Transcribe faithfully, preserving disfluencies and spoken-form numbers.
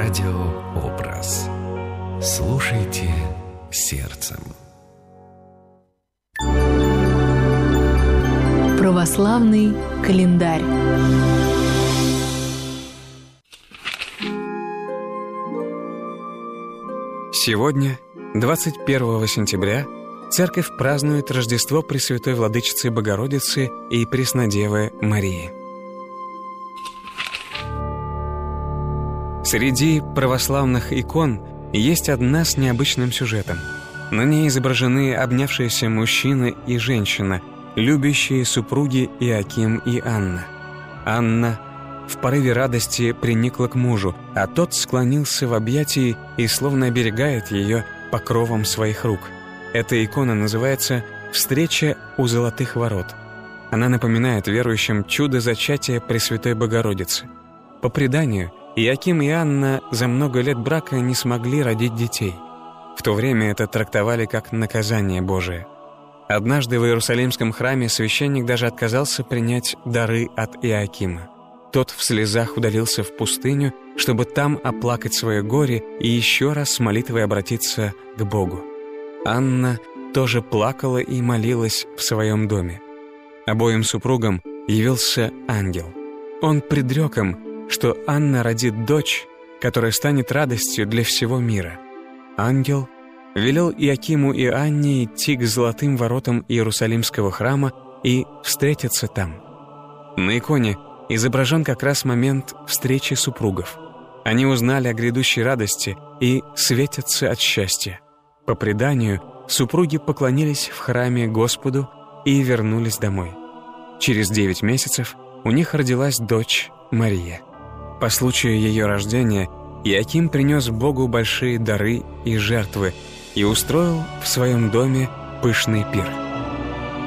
Радиообраз. Слушайте сердцем. Православный календарь. Сегодня, двадцать первого сентября, Церковь празднует Рождество Пресвятой Владычицы Богородицы и Преснодевы Марии. Среди православных икон есть одна с необычным сюжетом. На ней изображены обнявшиеся мужчина и женщина, любящие супруги Иоаким и Анна. Анна в порыве радости приникла к мужу, а тот склонился в объятии и словно оберегает ее покровом своих рук. Эта икона называется «Встреча у золотых ворот». Она напоминает верующим чудо зачатия Пресвятой Богородицы. По преданию, Иоаким и Анна за много лет брака не смогли родить детей. В то время это трактовали как наказание Божие. Однажды в Иерусалимском храме священник даже отказался принять дары от Иоакима. Тот в слезах удалился в пустыню, чтобы там оплакать свое горе и еще раз с молитвой обратиться к Богу. Анна тоже плакала и молилась в своем доме. Обоим супругам явился ангел. Он предрек им, что Анна родит дочь, которая станет радостью для всего мира. Ангел велел Иоакиму и Анне идти к золотым воротам Иерусалимского храма и встретиться там. На иконе изображен как раз момент встречи супругов. Они узнали о грядущей радости и светятся от счастья. По преданию, супруги поклонились в храме Господу и вернулись домой. Через девять месяцев у них родилась дочь Мария. По случаю ее рождения Иоаким принес Богу большие дары и жертвы и устроил в своем доме пышный пир.